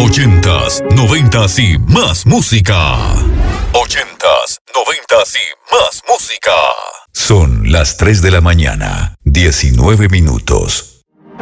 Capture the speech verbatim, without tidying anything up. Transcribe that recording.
Ochentas, noventas y más música. Ochentas, noventas y más música. Son las tres de la mañana, diecinueve minutos.